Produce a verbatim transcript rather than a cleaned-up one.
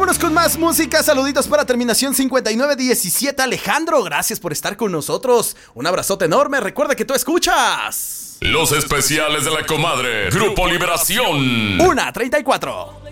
Vámonos con más música. Saluditos para terminación cincuenta y nueve diecisiete. Alejandro, gracias por estar con nosotros. Un abrazote enorme. Recuerda que tú escuchas los especiales de la comadre Grupo Liberación. una treinta y cuatro.